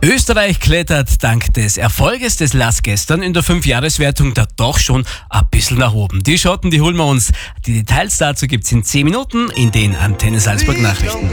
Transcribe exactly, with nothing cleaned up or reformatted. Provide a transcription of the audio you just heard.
Österreich klettert dank des Erfolges des Lask gestern in der Fünfjahreswertung da doch schon ein bisschen nach oben. Die Schotten, die holen wir uns. Die Details dazu gibt's in zehn Minuten in den Antenne Salzburg Nachrichten.